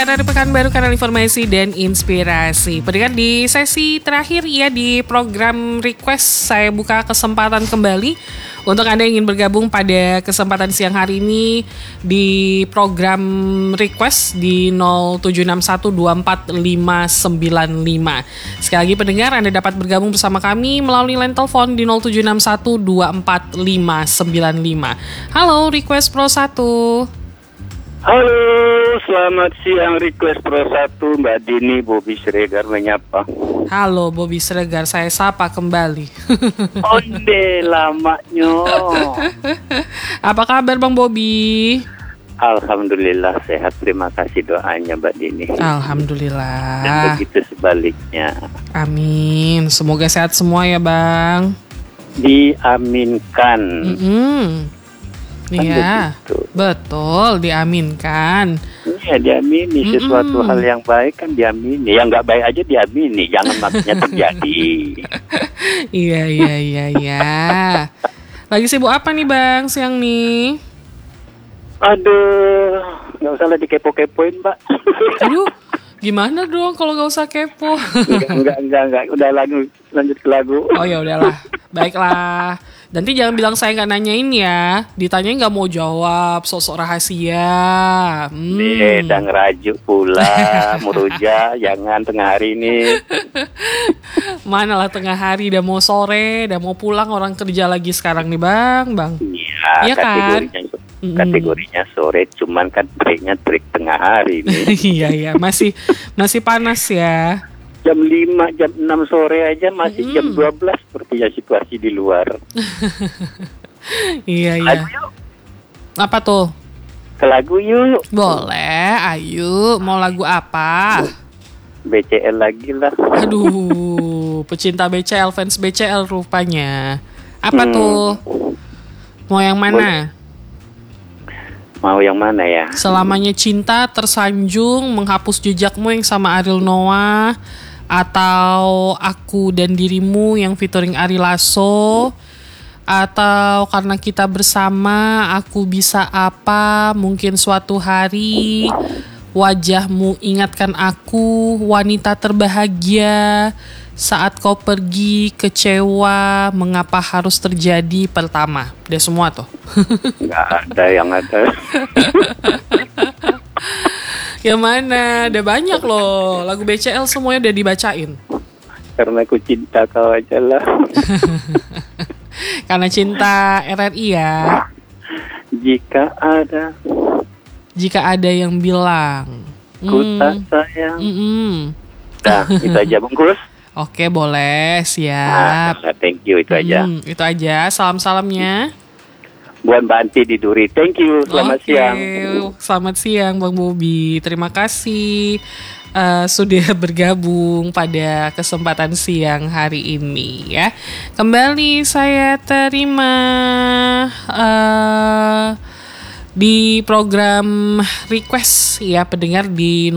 RRI Pekanbaru, kanal informasi dan inspirasi. Pendengar, di sesi terakhir ya di program request, saya buka kesempatan kembali untuk Anda yang ingin bergabung pada kesempatan siang hari ini di program request di 0761245595. Sekali lagi pendengar, Anda dapat bergabung bersama kami melalui line telepon di 0761245595. Halo Request Pro 1. Halo, selamat siang Request Pro 1, Mbak Dini, Bobby Siregar menyapa. Halo Bobby Siregar, saya sapa kembali. Onde lamanya. Apa kabar Bang Bobby? Alhamdulillah sehat, terima kasih doanya Mbak Dini. Alhamdulillah. Dan begitu sebaliknya. Amin, semoga sehat semua ya Bang. Diaminkan. Iya, betul, diaminkan. Iya, diamini. Sesuatu hal yang baik kan diamini. Yang nggak baik aja diamini. Jangan maksudnya terjadi. Iya. Lagi sibuk apa nih Bang siang nih? Aduh, nggak usah lah dikepo-kepoin Mbak. Aduh, gimana dong kalau nggak usah kepo? Enggak. Udah lanjut ke lagu. Oh ya udahlah, baiklah. Nanti jangan bilang saya nggak nanyain ya. Ditanyain nggak mau jawab, sosok rahasia. Udah ngerajuk pula, meruja, jangan tengah hari ini. Mana lah tengah hari, udah mau sore, udah mau pulang, orang kerja lagi sekarang nih Bang. Iya kan? Kategorinya sore, cuman kan breaknya break tengah hari nih. Iya, masih panas ya. Jam 5, jam 6 sore aja masih jam 12 sepertinya situasi di luar. Iya. Lagu yuk. Apa tuh? Ke lagu yuk. Boleh, ayo. Mau lagu apa? BCL lagi lah. Aduh, pecinta BCL, fans BCL rupanya. Apa tuh? Mau yang mana? Mau yang mana ya? Selamanya Cinta, Tersanjung, Menghapus Jejakmu yang sama Ariel Noah, atau Aku dan Dirimu yang featuring Ari Lasso, atau Karena Kita Bersama, Aku Bisa Apa, Mungkin Suatu Hari, Wajahmu Ingatkan Aku, Wanita Terbahagia, Saat Kau Pergi, Kecewa, Mengapa Harus Terjadi, Pertama. Udah semua tuh. Nggak ada yang ada. Yang mana? Udah banyak loh. Lagu BCL semuanya udah dibacain. Karena Ku Cinta Kau aja lah. Karena Cinta RRI ya. Jika ada yang bilang ku tak sayang. Nah, itu aja bungkus. Oke, boleh, siap. Thank you, itu aja. Itu aja, salam-salamnya. Buat Mbak Anti di Duri, thank you, selamat siang. Selamat siang Bang Bobby, terima kasih sudah bergabung pada kesempatan siang hari ini ya. Kembali saya terima di program request ya pendengar di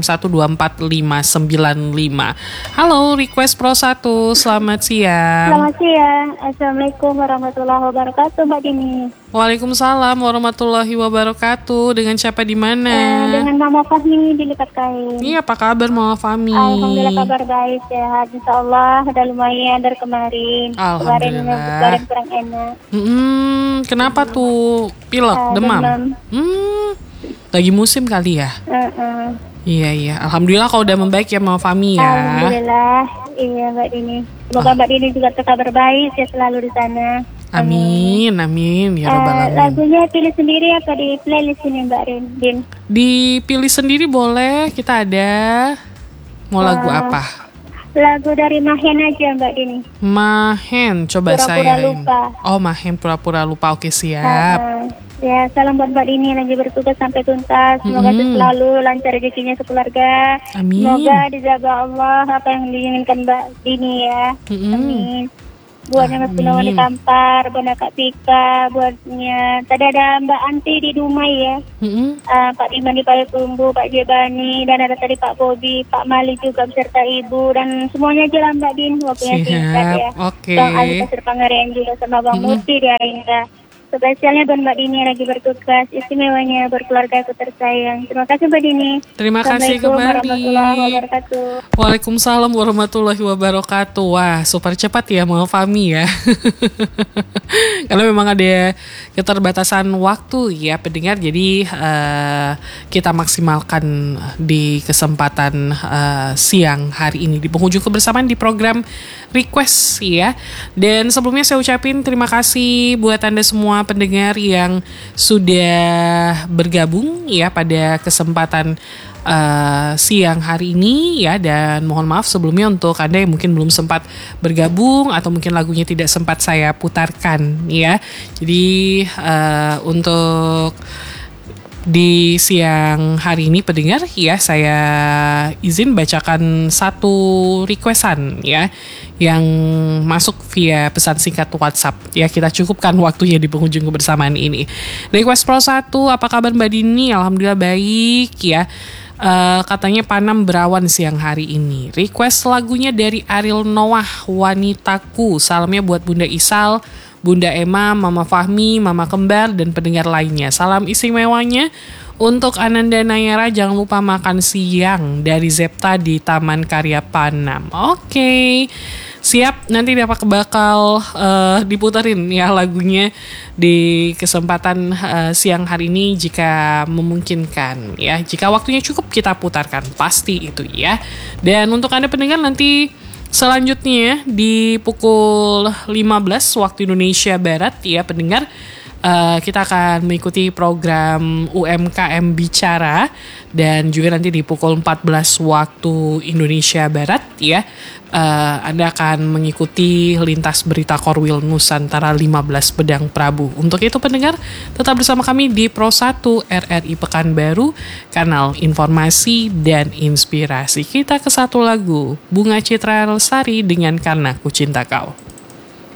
0761245595. Halo Request Pro 1, selamat siang. Selamat siang. Assalamualaikum warahmatullahi wabarakatuh Mbak Dini. Waalaikumsalam warahmatullahi wabarakatuh. Dengan siapa di mana? Dengan Mama Fahmi di Lipat Kain. Iya, apa kabar Mama Fahmi? Alhamdulillah kabar baik, sehat. Insyaallah udah lumayan dari kemarin. Alhamdulillah. Kemarin kurang enak. Kenapa tuh? Pilek, demam? Lagi musim kali ya? Iya. Alhamdulillah kalau udah membaik ya Mama Fahmi ya. Alhamdulillah. Iya Mbak Dini. Semoga Mbak Dini juga kabar baik ya selalu di sana. Amin ya Rabbal Alamin. Lagunya pilih sendiri apa di playlist ini Mbak Din? Dipilih sendiri boleh, kita ada. Mau lagu apa? Lagu dari Mahen aja Mbak Dini. Mahen, coba Pura-pura saya. lupa. Oh Mahen, pura-pura lupa, oke siap. Ya, salam buat Mbak Dini lagi bertugas sampai tuntas. Semoga selalu lancar rezekinya sekeluarga. Amin. Semoga dijaga Allah apa yang diinginkan Mbak Dini ya. Amin. Buatnya Mas Gunawan di Kampar, buatnya Kak Pika, buatnya tadi ada Mbak Anti di Dumai ya. Pak Diman di Payakumbu, Pak Jebani, dan ada tadi Pak Bobby, Pak Mali juga beserta Ibu, dan semuanya aja lah Mbak Din, waktunya singkat ya. Oke. Bang Ali Pasir Pangarian juga sama Bang Muti di Arinda. Spesialnya buat Mbak Dini lagi bertugas, istimewanya berkeluarga aku tersayang. Terima kasih Mbak Dini. Terima kasih Assalamualaikum kembali. warahmatullahi wabarakatuh. Waalaikumsalam warahmatullahi wabarakatuh. Wah, super cepat ya Mama Fami ya. Karena memang ada keterbatasan waktu ya pendengar. Jadi kita maksimalkan di kesempatan siang hari ini di penghujung kebersamaan di program Request ya. Dan sebelumnya saya ucapin terima kasih buat Anda semua pendengar yang sudah bergabung ya pada kesempatan siang hari ini ya, dan mohon maaf sebelumnya untuk Anda yang mungkin belum sempat bergabung atau mungkin lagunya tidak sempat saya putarkan ya. Jadi untuk di siang hari ini pendengar ya, saya izin bacakan satu requestan ya yang masuk via pesan singkat WhatsApp ya. Kita cukupkan waktunya di penghujung kebersamaan ini. Request Pro 1, apa kabar Mbak Dini? Alhamdulillah baik ya. Katanya Panam berawan siang hari ini. Request lagunya dari Ariel Noah, Wanitaku. Salamnya buat Bunda Isal, Bunda Emma, Mama Fahmi, Mama Kembar, dan pendengar lainnya. Salam istimewanya untuk Ananda Nayara, jangan lupa makan siang dari Zepta di Taman Karya Panam. Oke, siap, nanti bakal diputerin ya lagunya di kesempatan siang hari ini jika memungkinkan ya. Jika waktunya cukup kita putarkan, pasti itu ya. Dan untuk Anda pendengar nanti selanjutnya di pukul 15 waktu Indonesia Barat ya pendengar, kita akan mengikuti program UMKM Bicara, dan juga nanti di pukul 14 waktu Indonesia Barat ya, Anda akan mengikuti lintas berita Korwil Nusantara 15 Pedang Prabu. Untuk itu pendengar, tetap bersama kami di Pro 1 RRI Pekanbaru, kanal informasi dan inspirasi. Kita ke satu lagu, Bunga Citra Lestari dengan Karena Ku Cinta Kau.